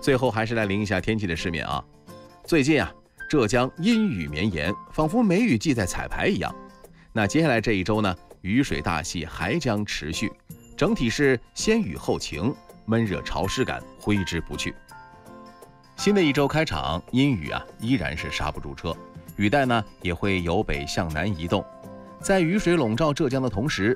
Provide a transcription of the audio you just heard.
最后还是来临一下天气的失眠啊。最近啊，浙江阴雨绵延，仿佛梅雨季在彩排一样。那接下来这一周呢，雨水大戏还将持续，整体是先雨后晴，闷热潮湿感挥之不去。新的一周开场，阴雨啊依然是刹不住车，雨带呢也会由北向南移动。在雨水笼罩浙江的同时，